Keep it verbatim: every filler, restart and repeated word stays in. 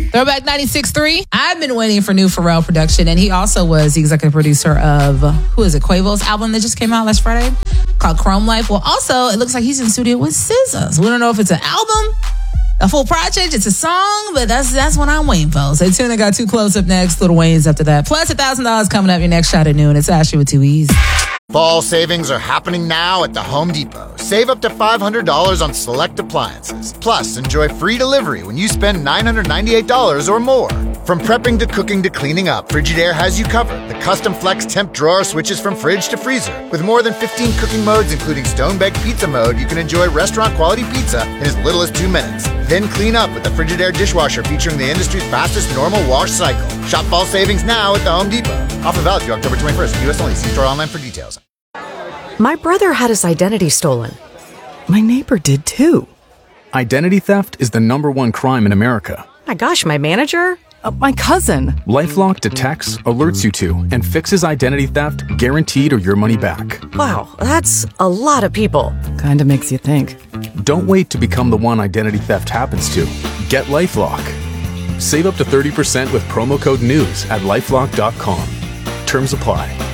Throwback ninety-six point three. I've been waiting for new Pharrell production, and he also was the executive producer of, who is it, Quavo's album that just came out last Friday called Chrome Life. Well, also, it looks like he's in the studio with S Z A. So we don't know if it's an album, a full project, it's a song, but that's that's what I'm waiting for. Stay tuned. I got Too Close up next, Lil Wayne's after that. Plus one thousand dollars coming up your next shot at noon. It's Ashley with two E's. Fall savings are happening now at the Home Depot. Save up to five hundred dollars on select appliances. Plus, enjoy free delivery when you spend nine hundred ninety-eight dollars or more. From prepping to cooking to cleaning up, Frigidaire has you covered. The custom flex temp drawer switches from fridge to freezer. With more than fifteen cooking modes, including stone-baked pizza mode, you can enjoy restaurant-quality pizza in as little as two minutes. Then clean up with the Frigidaire dishwasher featuring the industry's fastest normal wash cycle. Shop fall savings now at the Home Depot. Offer valid through October twenty-first. U S only. See store online for details. My brother had his identity stolen. My neighbor did too. Identity theft is the number one crime in America. My gosh, my manager? Uh, my cousin. LifeLock detects, alerts you to, and fixes identity theft guaranteed or your money back. Wow, that's a lot of people. Kinda makes you think. Don't wait to become the one identity theft happens to. Get LifeLock. Save up to thirty percent with promo code NEWS at lifelock dot com. Terms apply.